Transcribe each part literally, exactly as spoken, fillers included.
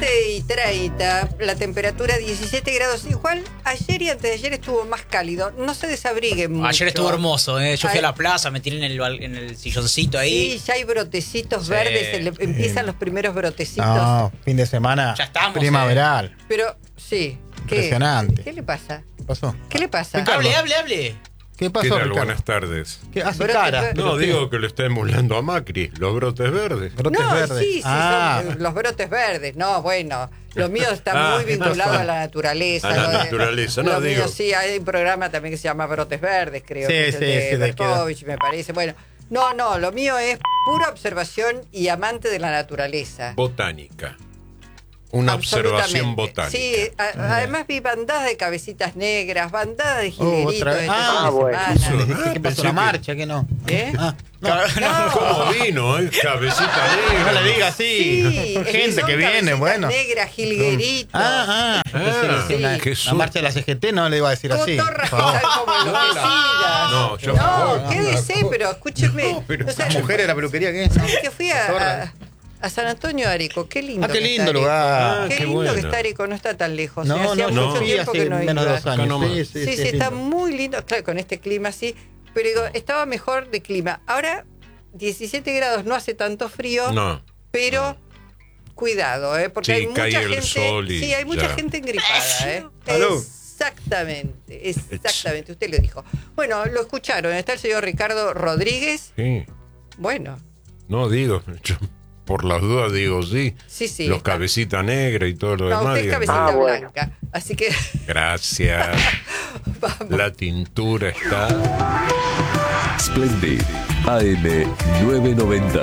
siete y treinta, la temperatura diecisiete grados. Igual ayer y antes de ayer estuvo más cálido. No se desabriguen mucho. Ayer estuvo hermoso, ¿eh? Yo fui Ay. a la plaza, me tiré en el, en el silloncito ahí. Sí, ya hay brotecitos sí. verdes, el, empiezan los primeros brotecitos. No, fin de semana ya estamos, primaveral. Eh. Pero, sí. ¿Qué? Impresionante. ¿Qué le pasa? ¿Qué pasó? ¿Qué le pasa? Hable, hable, hable. ¿Qué pasó, ¿Qué tal? Ricardo? Buenas tardes. ¿Qué hace Brotes cara? verdes. No, digo que lo está emulando a Macri, los brotes verdes. Brotes no, verdes. sí, sí, ah. son los brotes verdes. No, bueno, lo mío está Ah, muy vinculado a la naturaleza. A la lo de- naturaleza, no, lo digo. mío, sí, hay un programa también que se llama Brotes Verdes, creo. Sí, que es sí, el de sí, de Berkovich, me parece. Bueno, no, no, lo mío es pura observación y amante de la naturaleza. Botánica. Una observación botánica. Sí, a, además vi bandadas de cabecitas negras, bandadas de jilgueritos. Oh, otra vez. este Ah, fin de bueno. semana. Ah, ¿Qué pasó? pensé ¿La que- marcha? ¿Qué no? ¿Eh? Ah, no. No. ¿Cómo vino, eh? Cabecita negra. No le diga así. Sí, Gente son que viene, cabecitas bueno. negras, jilgueritos. Ah, ah. Ah, Sí, la, qué la susto. marcha de la C G T no le iba a decir así. Cotorras que por favor. están como enloquecidas. No, yo- No, no, quédese, no. pero escúcheme. No, pero O sea, ¿Las mujeres de la peluquería qué? ¿sabes que fui a, Cotorras. a, a San Antonio de Arico? Qué lindo. Ah, qué que lindo está Arico. lugar. Ah, Qué, qué lindo bueno. que está Arico, no está tan lejos. No, ¿eh? no, Hacía yo mucho fui tiempo hace que no menos de iba. dos años. Acá nomás. Sí, Sí, sí, sí, sí, es está lindo. muy lindo, claro, con este clima así. Pero digo, estaba mejor de clima. Ahora, diecisiete grados, no hace tanto frío, No. pero cuidado, ¿eh? Porque Sí, hay cae mucha el gente. sol y sí, hay mucha ya. gente engripada, ¿eh? Salud. Exactamente, exactamente, usted lo dijo. Bueno, lo escucharon, está el señor Ricardo Rodríguez. Sí. Bueno, No, digo, yo por las dudas digo sí. sí, sí. Los está. cabecita negra y todo lo No, demás. usted es digo, cabecita Ah, bueno. blanca. Así que Gracias. vamos. La tintura está. Splendid A M nueve noventa.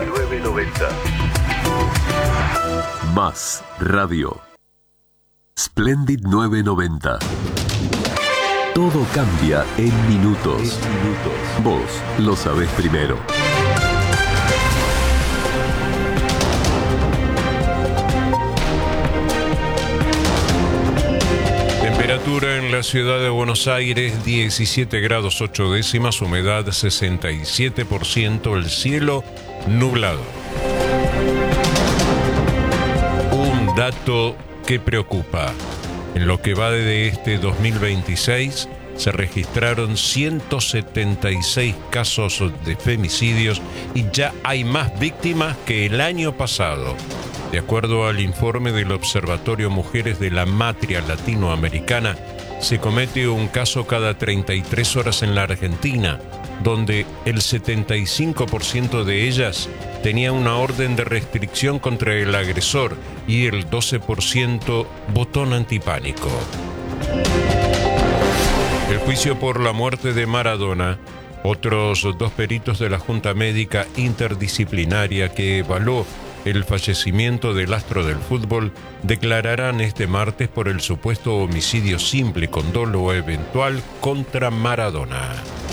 Más radio. Splendid nueve noventa. Todo cambia en minutos. Vos lo sabés primero. Temperatura en la ciudad de Buenos Aires, diecisiete grados ocho décimas, humedad sesenta y siete por ciento, el cielo nublado. Un dato que preocupa. En lo que va de este dos mil veintiséis, se registraron ciento setenta y seis casos de femicidios y ya hay más víctimas que el año pasado. De acuerdo al informe del Observatorio Mujeres de la Matria Latinoamericana, se comete un caso cada treinta y tres horas en la Argentina, donde el setenta y cinco por ciento de ellas tenía una orden de restricción contra el agresor y el doce por ciento botón antipánico. El juicio por la muerte de Maradona, otros dos peritos de la Junta Médica Interdisciplinaria que evaluó el fallecimiento del astro del fútbol, declararán este martes por el supuesto homicidio simple con dolo eventual contra Maradona.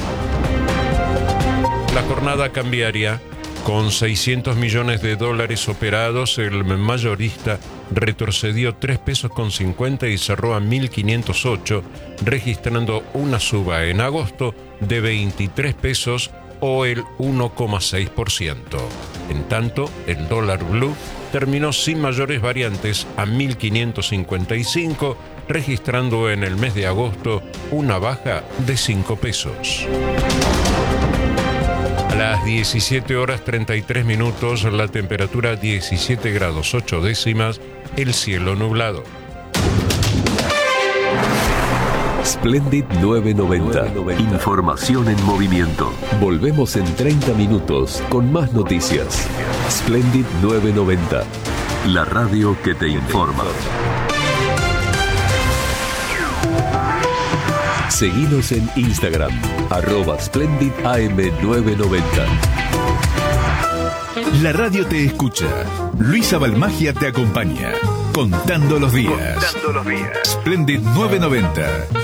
La jornada cambiaria. Con seiscientos millones de dólares operados, el mayorista retrocedió tres pesos con cincuenta y cerró a mil quinientos ocho, registrando una suba en agosto de veintitrés pesos o el uno coma seis por ciento. En tanto, el dólar blue terminó sin mayores variantes a mil quinientos cincuenta y cinco, registrando en el mes de agosto una baja de cinco pesos. A las diecisiete horas treinta y tres minutos, la temperatura diecisiete grados ocho décimas, el cielo nublado. Splendid nueve noventa. Información en movimiento. Volvemos en treinta minutos con más noticias. Splendid nueve noventa. La radio que te informa. Seguinos en Instagram, arroba Splendid A M nueve noventa. La radio te escucha. Luisa Balmagia te acompaña. Contando los días. Contando los días. Splendid nueve noventa.